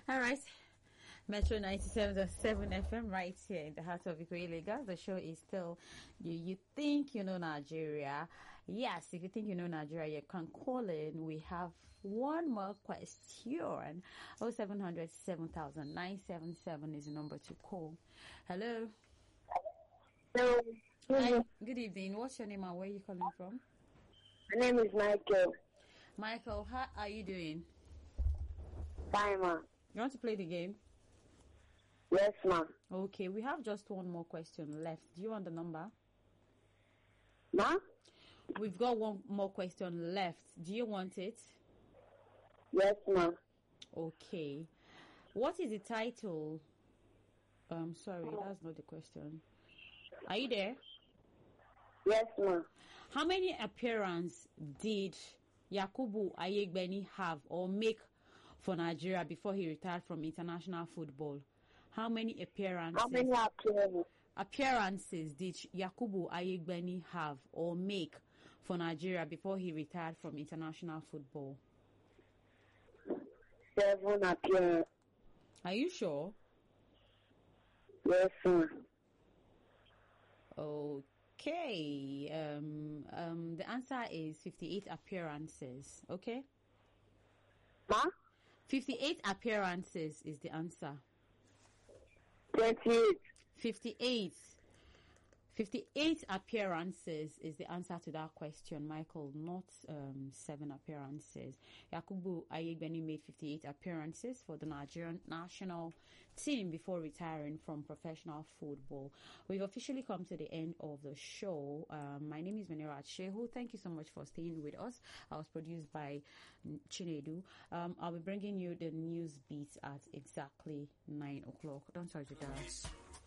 All right. Metro 97.7 FM right here in the heart of Ikoyi, Lagos. The show is still You Think You Know Nigeria. Yes, if you think you know Nigeria, you can call in. We have one more question. 0700 7000 977 is the number to call. Hello. Hello. Hi. Good evening. What's your name and where are you calling from? My name is Michael. Michael, how are you doing? Fine, ma. You want to play the game? Yes, ma. Okay, we have just one more question left. Do you want the number? Ma? We've got one more question left. Do you want it? Yes, ma. Okay. What is the title? Sorry, that's not the question. Are you there? Yes, ma. How many appearances did Yakubu Ayegbeni have or make for Nigeria before he retired from international football? How many appearances? How many appearances did Yakubu Ayegbeni have or make for Nigeria before he retired from international football? 7 appearances. Are you sure? Yes, ma. Okay. The answer is 58 appearances. Okay? Ma? 58 appearances is the answer. 28. 58 appearances is the answer to that question, Michael, not 7 appearances. Yakubu Ayegbeni made 58 appearances for the Nigerian national team before retiring from professional football. We've officially come to the end of the show. My name is Menerat Shehu. Thank you so much for staying with us. I was produced by Chinedu. I'll be bringing you the news beats at exactly 9 o'clock. Don't touch the dial.